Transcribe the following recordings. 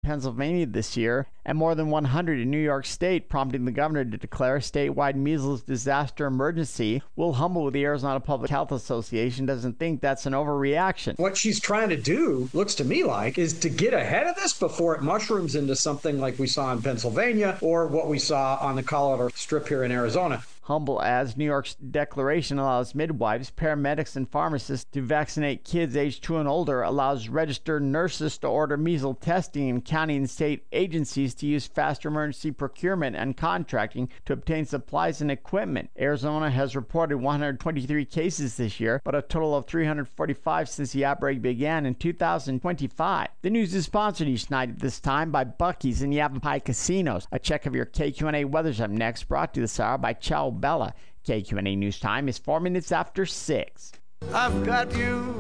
Pennsylvania this year, and more than 100 in New York State, prompting the governor to declare a statewide measles disaster emergency. Will Humble with the Arizona Public Health Association doesn't think that's an overreaction. What she's trying to do, looks to me like, is to get ahead of this before it mushrooms into something like we saw in Pennsylvania or what we saw on the Colorado Strip here in Arizona. Humble adds New York's declaration allows midwives, paramedics, and pharmacists to vaccinate kids aged 2 and older, allows registered nurses to order measles testing, and county and state agencies to use fast emergency procurement and contracting to obtain supplies and equipment. Arizona has reported 123 cases this year, but a total of 345 since the outbreak began in 2025. The news is sponsored each night at this time by Buc-ee's and Yavapai Casinos. A check of your KQNA weather's up next, brought to you this hour by Ciao Bella. KQNA News Time is 4 minutes after 6. I've got you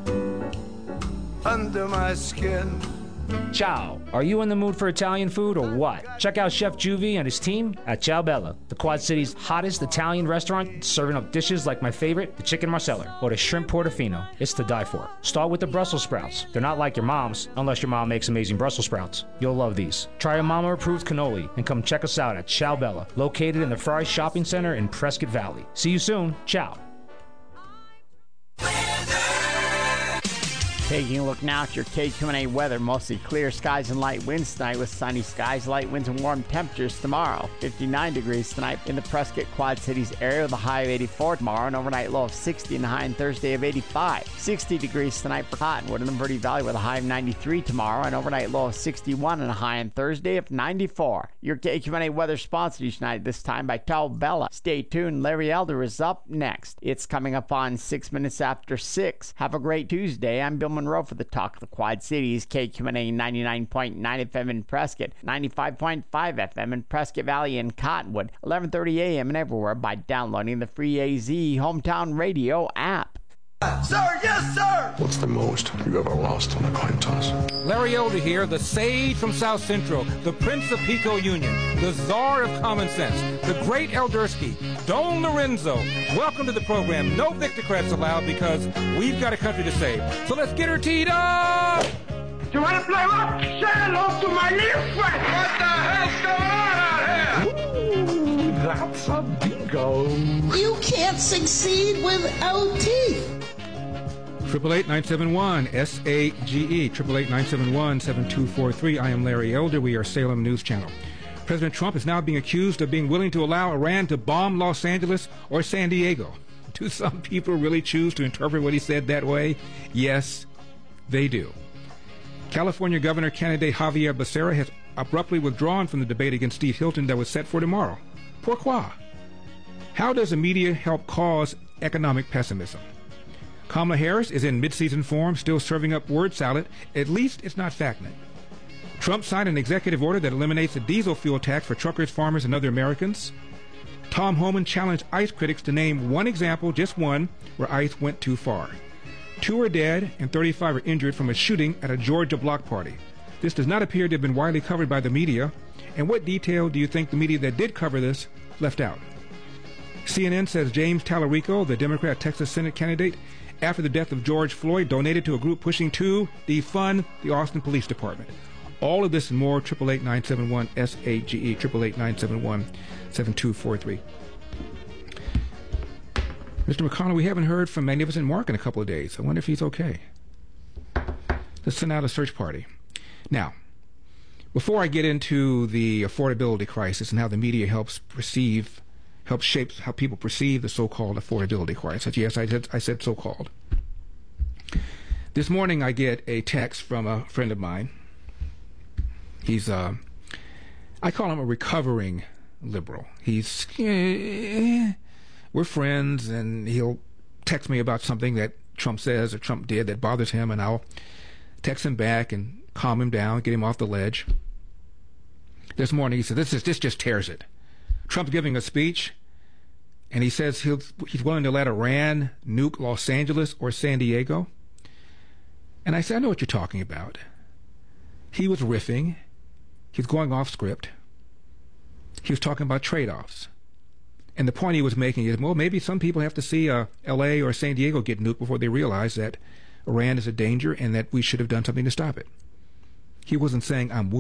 under my skin. Ciao. Are you in the mood for Italian food or what? Check out Chef Juvie and his team at Ciao Bella, the Quad City's hottest Italian restaurant, serving up dishes like my favorite, the chicken marsala, or the shrimp portofino. It's to die for. Start with the Brussels sprouts. They're not like your mom's, unless your mom makes amazing Brussels sprouts. You'll love these. Try a mama-approved cannoli and come check us out at Ciao Bella, located in the Fry Shopping Center in Prescott Valley. See you soon. Ciao. Taking a look now at your KQNA weather. Mostly clear skies and light winds tonight with sunny skies, light winds, and warm temperatures tomorrow. 59 degrees tonight in the Prescott Quad Cities area with a high of 84 tomorrow, an overnight low of 60 and a high on Thursday of 85. 60 degrees tonight for Cottonwood in the Verde Valley with a high of 93 tomorrow, an overnight low of 61 and a high on Thursday of 94. Your KQNA weather sponsored each night, this time by Ciao Bella. Stay tuned. Larry Elder is up next. It's coming up on 6 minutes after 6. Have a great Tuesday. I'm Bill Monroe for the Talk of the Quad Cities, KQNA 99.9 FM in Prescott, 95.5 FM in Prescott Valley and Cottonwood, 11:30 a.m. and everywhere by downloading the free AZ Hometown Radio app. Sir, yes, sir! What's the most you ever lost on a coin toss? Larry Elder here, the sage from South Central, the Prince of Pico Union, the czar of common sense, the great Eldersky, Don Lorenzo. Welcome to the program. No Victocrats allowed because we've got a country to save. So let's get her teed up! You want to play what? Say hello to my little friend! What the hell's going on out here? Ooh, that's a bingo. You can't succeed without teeth. 888-971-SAGE, 888-971-7243. I am Larry Elder. We are Salem News Channel. President Trump is now being accused of being willing to allow Iran to bomb Los Angeles or San Diego. Do some people really choose to interpret what he said that way? Yes, they do. California Governor candidate Javier Becerra has abruptly withdrawn from the debate against Steve Hilton that was set for tomorrow. Pourquoi? How does the media help cause economic pessimism? Kamala Harris is in mid-season form, still serving up word salad. At least it's not FACTNet. Trump signed an executive order that eliminates the diesel fuel tax for truckers, farmers, and other Americans. Tom Homan challenged ICE critics to name one example, just one, where ICE went too far. 2 are dead and 35 are injured from a shooting at a Georgia block party. This does not appear to have been widely covered by the media. And what detail do you think the media that did cover this left out? CNN says James Tallarico, the Democrat Texas Senate candidate, after the death of George Floyd, donated to a group pushing to defund the Austin Police Department. All of this and more, 888-971-SAGE, 888-971-7243. Mr. McConnell, we haven't heard from Magnificent Mark in a couple of days. I wonder if he's okay. Let's send out a search party. Now, before I get into the affordability crisis and how the media helps shape how people perceive the so-called affordability crisis. Yes, I said so-called. This morning I get a text from a friend of mine. He's, I call him a recovering liberal. He's, we're friends, and he'll text me about something that Trump says or Trump did that bothers him, and I'll text him back and calm him down, get him off the ledge. This morning he said, this just tears it. Trump's giving a speech, and he says he's willing to let Iran nuke Los Angeles or San Diego. And I said, I know what you're talking about. He was riffing. He's going off script. He was talking about trade-offs. And the point he was making is, well, maybe some people have to see L.A. or San Diego get nuked before they realize that Iran is a danger and that we should have done something to stop it. He wasn't saying, I'm willing